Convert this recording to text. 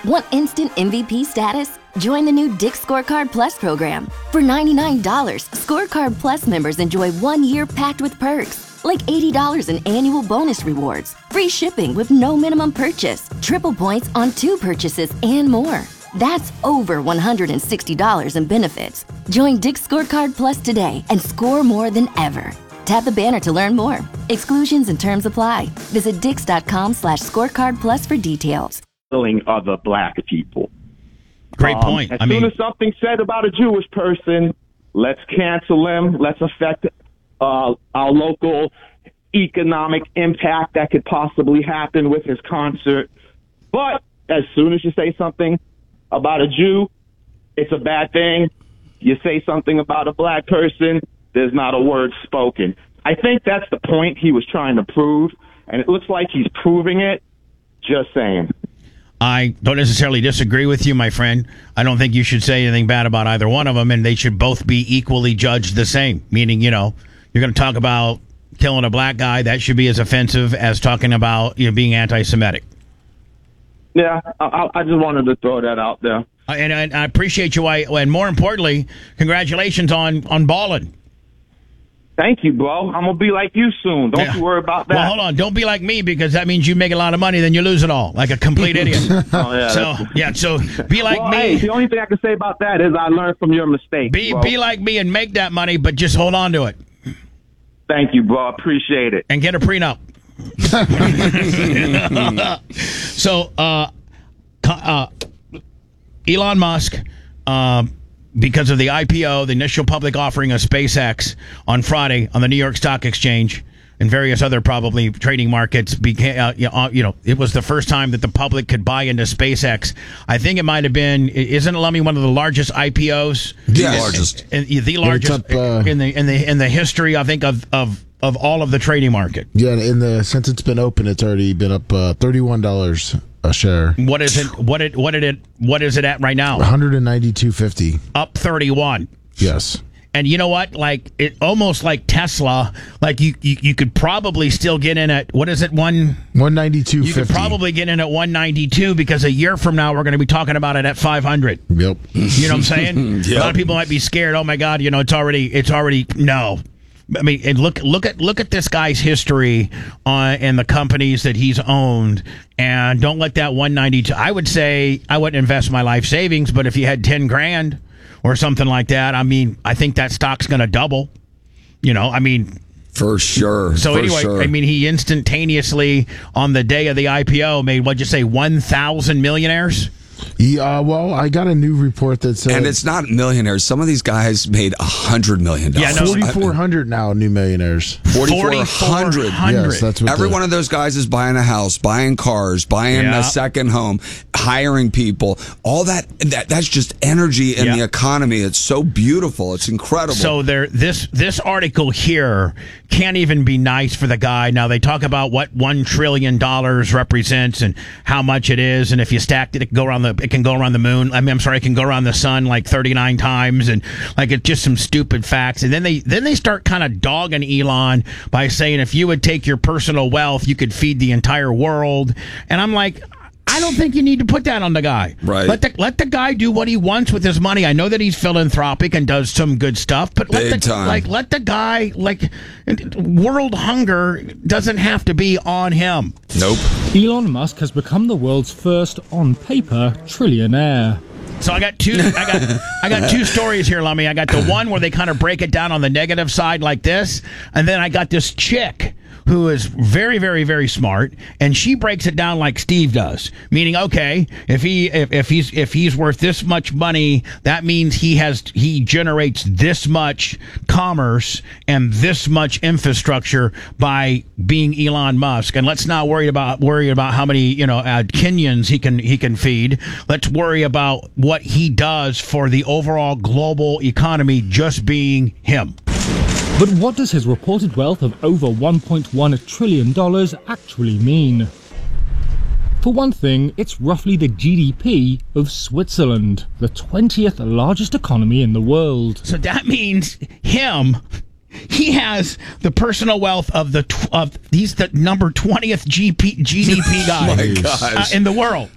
Want instant MVP status? Join the new Dick's Scorecard Plus program. For $99, Scorecard Plus members enjoy 1 year packed with perks, like $80 in annual bonus rewards, free shipping with no minimum purchase, triple points on 2 purchases, and more. That's over $160 in benefits. Join Dick's Scorecard Plus today and score more than ever. Tap the banner to learn more. Exclusions and terms apply. Visit dix.com/scorecard plus for details. Other black people. Great point. As soon as something's said about a Jewish person, let's cancel him. Let's affect our local economic impact that could possibly happen with his concert. But as soon as you say something about a Jew, it's a bad thing. You say something about a black person, there's not a word spoken. I think that's the point he was trying to prove, and it looks like he's proving it. Just saying. I don't necessarily disagree with you, my friend. I don't think you should say anything bad about either one of them, and they should both be equally judged the same. Meaning, you're going to talk about killing a black guy, that should be as offensive as talking about being anti-Semitic. Yeah, I just wanted to throw that out there. And I appreciate you, and more importantly, congratulations on balling. Thank you, bro. I'm going to be like you soon. Don't you worry about that. Well, hold on. Don't be like me, because that means you make a lot of money, then you lose it all, like a complete idiot. So be like me. Hey, the only thing I can say about that is I learned from your mistakes. Be like me and make that money, but just hold on to it. Thank you, bro. Appreciate it. And get a prenup. So, Elon Musk, because of the IPO, the initial public offering of SpaceX on Friday on the New York Stock Exchange and various other probably trading markets, it was the first time that the public could buy into SpaceX. I think it might have been, isn't Lummy one of the largest IPOs? The largest. The largest in the history, I think, of all of the trading market. Yeah, since it's been open, it's already been up $31 a share. What is it? What is it at right now? $192.50. Up 31. Yes. And you know what? Like, it almost like Tesla. Like you could probably still get in at, what is it? $192.50. You could probably get in at 192, because a year from now we're going to be talking about it at 500. Yep. You know what I'm saying? Yep. A lot of people might be scared. Oh my God! It's already no. I mean, and look at this guy's history and the companies that he's owned, and don't let that 192. I would say I wouldn't invest my life savings, but if you had 10 grand or something like that, I mean, I think that stock's going to double. For sure. So anyway, I mean, he instantaneously on the day of the IPO made, what'd you say, 1,000 millionaires? Yeah, well, I got a new report that said... And it's not millionaires. Some of these guys made $100 million. Yeah, no, 4,400 now, new millionaires. 4,400. Yes, that's what every one of those guys is buying a house, buying cars, buying a second home, hiring people. All that's just energy in the economy. It's so beautiful. It's incredible. So this article here can't even be nice for the guy. Now, they talk about what $1 trillion represents and how much it is, and if you stacked it, it can go around the moon. It can go around the sun like 39 times, and like it's just some stupid facts. And then they start kind of dogging Elon by saying if you would take your personal wealth, you could feed the entire world. And I'm like, I don't think you need to put that on the guy. Right. Let the guy do what he wants with his money. I know that he's philanthropic and does some good stuff, but let the guy, world hunger doesn't have to be on him. Nope. Elon Musk has become the world's first on-paper trillionaire. So I got two stories here, Lummy. I got the one where they kind of break it down on the negative side like this, and then I got this chick who is very, very, very smart, and she breaks it down like Steve does. Meaning, okay, if he's worth this much money, that means he generates this much commerce and this much infrastructure by being Elon Musk. And let's not worry about how many Kenyans he can feed. Let's worry about what he does for the overall global economy, just being him. But what does his reported wealth of over $1.1 trillion actually mean? For one thing, it's roughly the GDP of Switzerland, the 20th largest economy in the world. So that means he has the personal wealth he's the number 20th GDP guy my gosh. In the world.